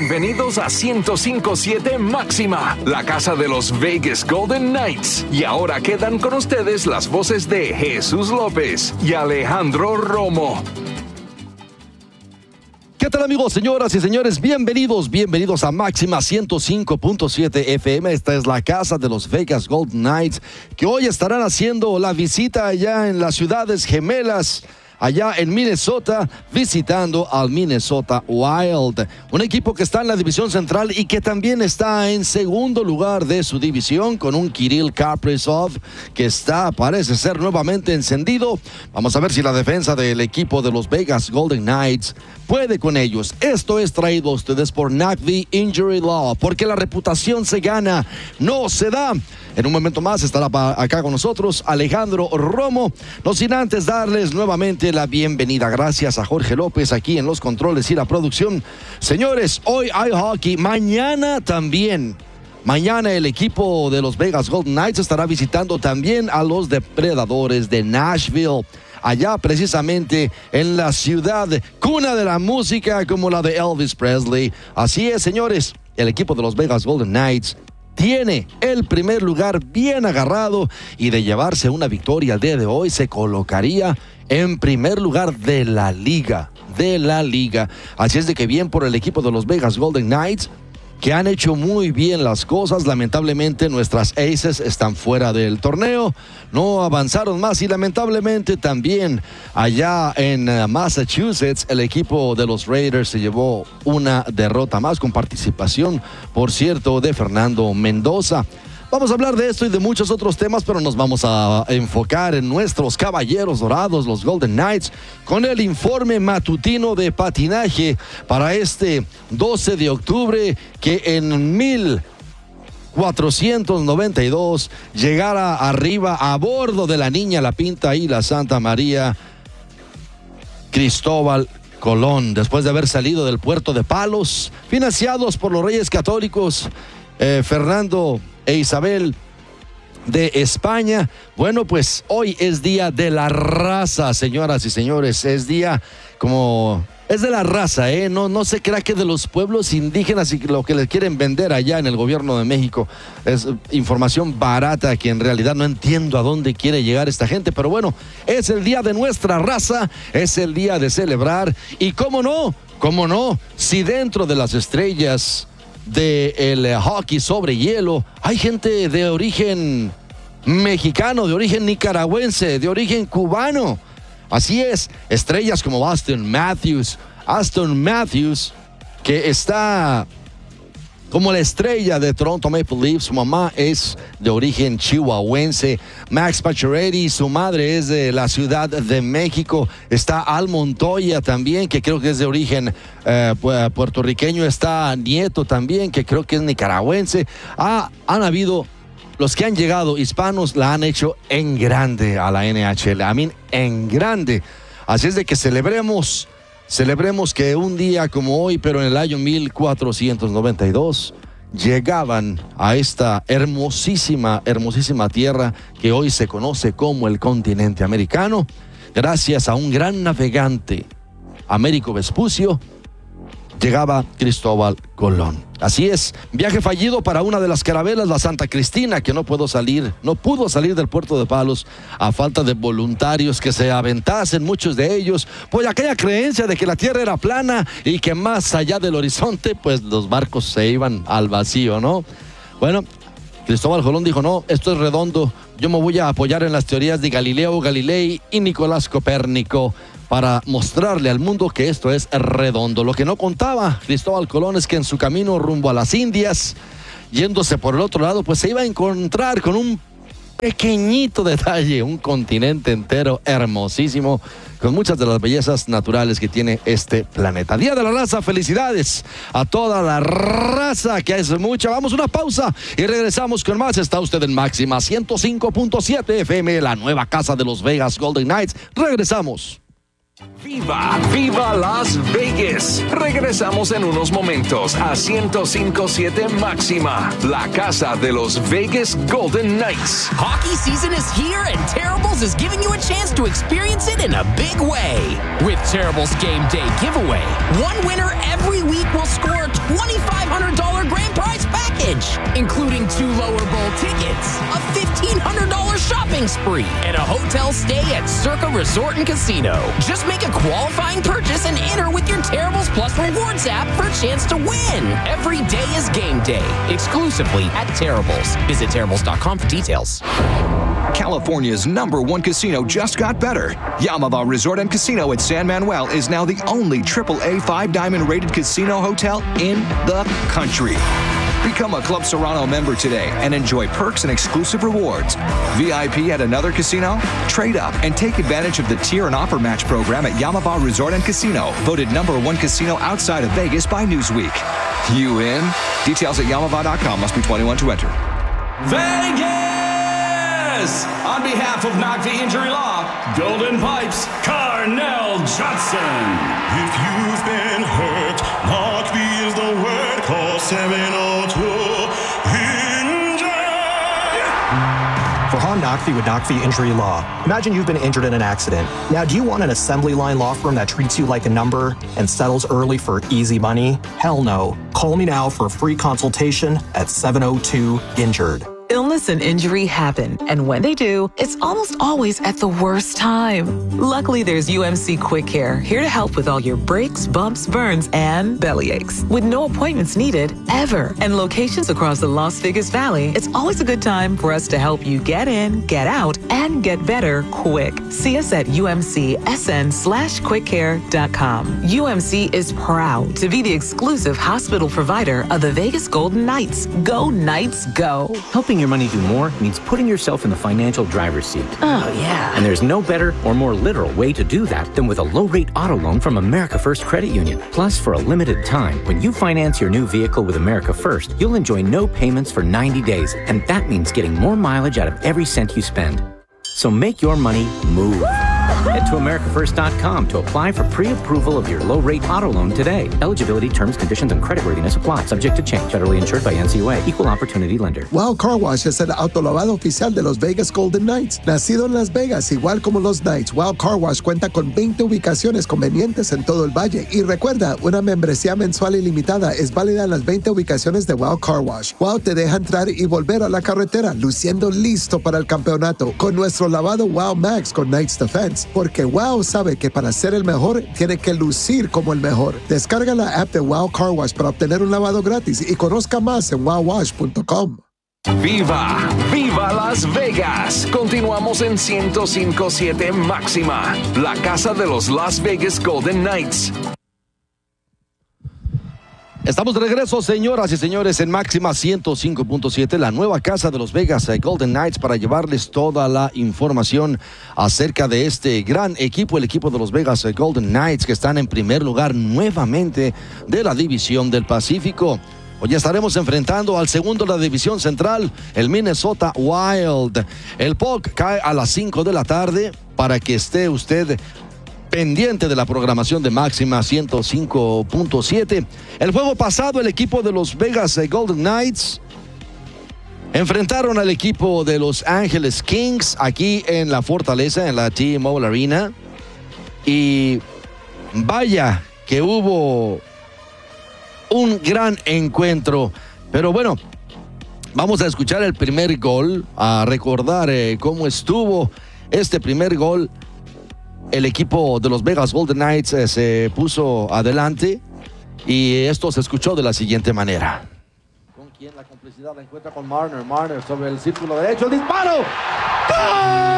Bienvenidos a 105.7 Máxima, la casa de los Vegas Golden Knights. Y ahora quedan con ustedes las voces de Jesús López y Alejandro Romo. ¿Qué tal, amigos, señoras y señores? Bienvenidos a Máxima 105.7 FM. Esta es la casa de los Vegas Golden Knights, que hoy estarán haciendo la visita allá en las ciudades gemelas, allá en Minnesota, visitando al Minnesota Wild, un equipo que está en la división central y que también está en segundo lugar de su división, con un Kirill Kaprizov que parece ser nuevamente encendido. Vamos a ver si la defensa del equipo de los Vegas Golden Knights puede con ellos. Esto es traído a ustedes por NACV Injury Law, porque la reputación se gana, no se da. En un momento más estará acá con nosotros Alejandro Romo, no sin antes darles nuevamente la bienvenida. Gracias a Jorge López aquí en los controles y la producción. Señores, hoy hay hockey, mañana también. Mañana el equipo de los Vegas Golden Knights estará visitando también a los Depredadores de Nashville, allá precisamente en la ciudad cuna de la música como la de Elvis Presley. Así es, señores, el equipo de los Vegas Golden Knights tiene el primer lugar bien agarrado, y de llevarse una victoria el día de hoy se colocaría en primer lugar de la liga. Así es de que bien por el equipo de los Vegas Golden Knights, que han hecho muy bien las cosas. Lamentablemente nuestras Aces están fuera del torneo, no avanzaron más, y lamentablemente también allá en Massachusetts el equipo de los Raiders se llevó una derrota más, con participación, por cierto, de Fernando Mendoza. Vamos a hablar de esto y de muchos otros temas, pero nos vamos a enfocar en nuestros caballeros dorados, los Golden Knights, con el informe matutino de patinaje para este 12 de octubre, que en 1492 llegara arriba a bordo de la Niña, la Pinta y la Santa María Cristóbal Colón, después de haber salido del puerto de Palos, financiados por los Reyes Católicos Fernando e Isabel de España. Bueno, pues hoy es día de la raza, señoras y señores. Es día es de la raza, no se crea que de los pueblos indígenas y lo que les quieren vender allá en el gobierno de México es información barata, que en realidad no entiendo a dónde quiere llegar esta gente. Pero bueno, es el día de nuestra raza, es el día de celebrar. Y cómo no, si dentro de las estrellas del hockey sobre hielo hay gente de origen mexicano, de origen nicaragüense, de origen cubano. Así es, estrellas como Aston Matthews, que está como la estrella de Toronto Maple Leafs. Su mamá es de origen chihuahuense. Max Pacioretty, su madre es de la Ciudad de México. Está Al Montoya también, que creo que es de origen puertorriqueño. Está Nieto también, que creo que es nicaragüense. Han habido los que han llegado hispanos, la han hecho en grande a la NHL. En grande. Así es de que celebremos que un día como hoy, pero en el año 1492, llegaban a esta hermosísima tierra que hoy se conoce como el continente americano, gracias a un gran navegante, Américo Vespucio. Llegaba Cristóbal Colón. Así es, viaje fallido para una de las carabelas, la Santa Cristina, que no pudo salir del puerto de Palos a falta de voluntarios que se aventasen, muchos de ellos, pues aquella creencia de que la tierra era plana y que más allá del horizonte, pues los barcos se iban al vacío, ¿no? Bueno, Cristóbal Colón dijo, no, esto es redondo, yo me voy a apoyar en las teorías de Galileo Galilei y Nicolás Copérnico para mostrarle al mundo que esto es redondo. Lo que no contaba Cristóbal Colón es que en su camino rumbo a las Indias, yéndose por el otro lado, pues se iba a encontrar con un pequeñito detalle, un continente entero hermosísimo, con muchas de las bellezas naturales que tiene este planeta. Día de la Raza, felicidades a toda la raza, que es mucha. Vamos a una pausa y regresamos con más. Está usted en Máxima 105.7 FM, la nueva casa de los Vegas Golden Knights. Regresamos. ¡Viva Las Vegas! Regresamos en unos momentos a 105.7 Máxima, la casa de los Vegas Golden Knights. Hockey season is here and Terribles is giving you a chance to experience it in a big way. With Terribles Game Day Giveaway, one winner every week will score a $2,500 grand prize package, including 2 lower bowl tickets, a $1,500 shopping spree, and a hotel stay at Circa Resort and Casino. Just make a qualifying purchase and enter with your Terribles Plus Rewards app for a chance to win. Every day is game day, exclusively at Terribles. Visit Terribles.com for details. California's #1 casino just got better. Yamava Resort and Casino at San Manuel is now the only AAA 5-diamond rated casino hotel in the country. Become a Club Serrano member today and enjoy perks and exclusive rewards. VIP at another casino? Trade up and take advantage of the tier and offer match program at Yamava Resort and Casino, voted #1 casino outside of Vegas by Newsweek. You in? Details at Yamava.com. Must be 21 to enter. Vegas! On behalf of Knock the Injury Law, Golden Pipes, Carnell Johnson. If you've been hurt, Knock the is the word. Call 702-INJURED. For Han Nakvi with Nakvi Injury Law. Imagine you've been injured in an accident. Now, do you want an assembly line law firm that treats you like a number and settles early for easy money? Hell no. Call me now for a free consultation at 702-INJURED. Illness and injury happen, and when they do, it's almost always at the worst time. Luckily, there's UMC Quick Care, here to help with all your breaks, bumps, burns, and belly aches. With no appointments needed, ever, and locations across the Las Vegas Valley, it's always a good time for us to help you get in, get out, and get better quick. See us at umcsn/quickcare.com. UMC is proud to be the exclusive hospital provider of the Vegas Golden Knights. Go Knights, go! Helping your money do more means putting yourself in the financial driver's seat. Oh, yeah. And there's no better or more literal way to do that than with a low-rate auto loan from America First Credit Union. Plus, for a limited time, when you finance your new vehicle with America First, you'll enjoy no payments for 90 days. And that means getting more mileage out of every cent you spend. So make your money move. Head to AmericaFirst.com to apply for pre-approval of your low-rate auto loan today. Eligibility, terms, conditions, and creditworthiness apply. Subject to change. Federally insured by NCUA. Equal Opportunity Lender. Wow Car Wash es el autolavado oficial de los Vegas Golden Knights. Nacido en Las Vegas, igual como los Knights, Wow Car Wash cuenta con 20 ubicaciones convenientes en todo el valle. Y recuerda, una membresía mensual ilimitada es válida en las 20 ubicaciones de Wow Car Wash. Wow te deja entrar y volver a la carretera, luciendo listo para el campeonato. Con nuestro lavado Wow Max con Knights Defense. Porque Wow sabe que para ser el mejor, tiene que lucir como el mejor. Descarga la app de Wow Car Wash para obtener un lavado gratis y conozca más en wowwash.com. ¡Viva! ¡Viva Las Vegas! Continuamos en 105.7 Máxima, la casa de los Las Vegas Golden Knights. Estamos de regreso, señoras y señores, en Máxima 105.7, la nueva casa de los Vegas Golden Knights, para llevarles toda la información acerca de este gran equipo, el equipo de los Vegas Golden Knights, que están en primer lugar nuevamente de la División del Pacífico. Hoy estaremos enfrentando al segundo de la División Central, el Minnesota Wild. El puck cae a las 5 de la tarde para que esté usted pendiente de la programación de Máxima 105.7. El juego pasado, el equipo de los Vegas Golden Knights enfrentaron al equipo de Los Ángeles Kings aquí en la Fortaleza, en la T-Mobile Arena. Y vaya que hubo un gran encuentro. Pero bueno, vamos a escuchar el primer gol, a recordar cómo estuvo este primer gol. El equipo de los Vegas Golden Knights se puso adelante y esto se escuchó de la siguiente manera. ¿Con quién la complicidad la encuentra con Marner? Marner sobre el círculo derecho, el disparo. ¡Gol!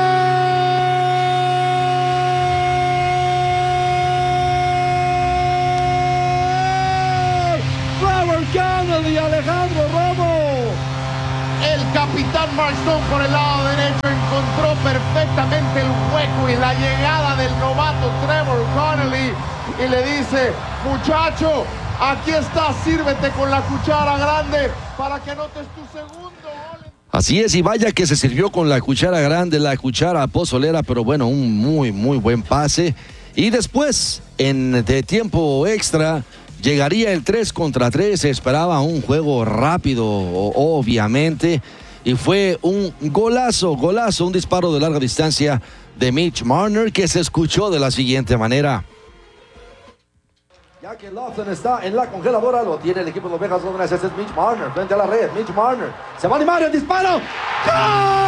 Robert Connelly y Alejandro Romo. El capitán Marchand por el lado derecho encontró perfectamente el hueco y la llegada del novato Trevor Connelly y le dice: muchacho, aquí está, sírvete con la cuchara grande para que anotes tu segundo gol. Así es, y vaya que se sirvió con la cuchara grande, la cuchara pozolera, pero bueno, un muy buen pase. Y después, de tiempo extra, llegaría el 3 contra 3, se esperaba un juego rápido, obviamente, y fue un golazo, un disparo de larga distancia de Mitch Marner, que se escuchó de la siguiente manera. Ya que Lawson está en la congeladora, lo tiene el equipo de los Vegas Golden Knights. Ese es Mitch Marner frente a la red. Mitch Marner se va a animar el disparo. ¡Gol!